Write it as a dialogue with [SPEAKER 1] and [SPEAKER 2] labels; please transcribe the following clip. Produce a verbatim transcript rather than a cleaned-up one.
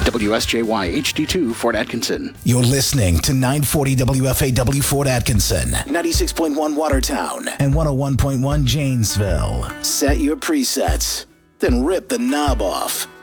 [SPEAKER 1] W S J Y H D two, Fort Atkinson.
[SPEAKER 2] You're listening to nine forty W F A W Fort Atkinson, ninety-six point one Watertown, and one oh one point one Janesville. Set your presets, then rip the knob off.